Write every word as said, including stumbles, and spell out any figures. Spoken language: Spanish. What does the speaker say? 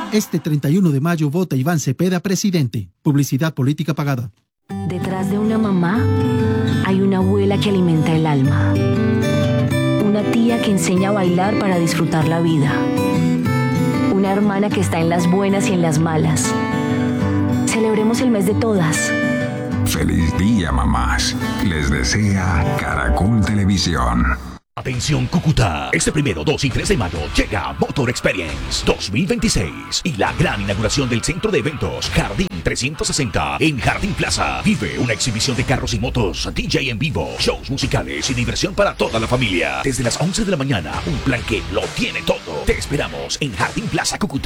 Este treinta y uno de mayo vota Iván Cepeda presidente. Publicidad política pagada. Detrás de una mamá hay una abuela que alimenta el alma. Una tía que enseña a bailar para disfrutar la vida. Una hermana que está en las buenas y en las malas. Celebremos el mes de todas. Feliz día, mamás. Les desea Caracol Televisión. Atención Cúcuta, este primero, dos y tres de mayo llega Motor Experience dos mil veintiséis y la gran inauguración del centro de eventos Jardín trescientos sesenta en Jardín Plaza. Vive una exhibición de carros y motos, D J en vivo, shows musicales y diversión para toda la familia. Desde las once de la mañana, un plan que lo tiene todo. Te esperamos en Jardín Plaza Cúcuta.